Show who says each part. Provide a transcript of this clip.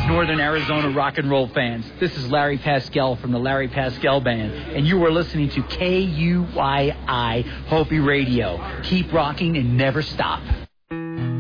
Speaker 1: Northern Arizona rock and roll fans. This is Larry Pascal from the Larry Pascal Band, and you are listening to KUYI Hopi Radio. Keep rocking and never stop.